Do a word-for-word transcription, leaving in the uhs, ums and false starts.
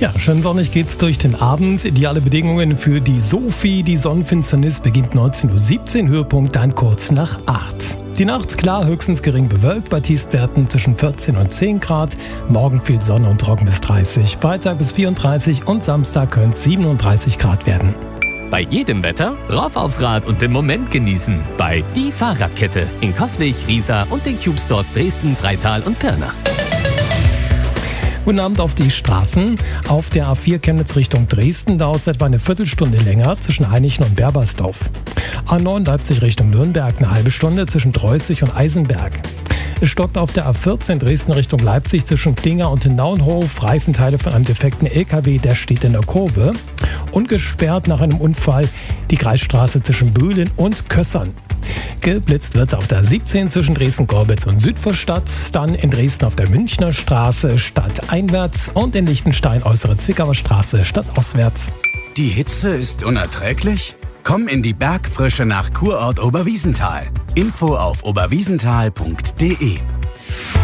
Ja, schön sonnig geht's durch den Abend. Ideale Bedingungen für die Sophie. Die Sonnenfinsternis beginnt neunzehn Uhr siebzehn, Höhepunkt dann kurz nach acht. Die Nacht klar, höchstens gering bewölkt, bei Tiefstwerten zwischen vierzehn und zehn Grad. Morgen viel Sonne und trocken bis dreißig. Freitag bis vierunddreißig und Samstag können es siebenunddreißig Grad werden. Bei jedem Wetter rauf aufs Rad und den Moment genießen. Bei Die Fahrradkette in Coswig, Riesa und den Cube Stores Dresden, Freital und Pirna. Guten Abend auf die Straßen. Auf der A vier Chemnitz Richtung Dresden dauert es etwa eine Viertelstunde länger zwischen Hainichen und Berbersdorf. A neun Leipzig Richtung Nürnberg eine halbe Stunde zwischen Dreußig und Eisenberg. Es stockt auf der A vierzehn Dresden Richtung Leipzig zwischen Klinger und Nauenhof. Reifenteile von einem defekten L K W, der steht in der Kurve. Und gesperrt nach einem Unfall die Kreisstraße zwischen Bühlen und Kössern. Geblitzt wird auf der siebzehn zwischen Dresden-Gorbitz und Südvorstadt, dann in Dresden auf der Münchner Straße stadteinwärts und in Liechtenstein äußere Zwickauer Straße stadtauswärts. Die Hitze ist unerträglich? Komm in die Bergfrische nach Kurort Oberwiesenthal. Info auf oberwiesenthal punkt de.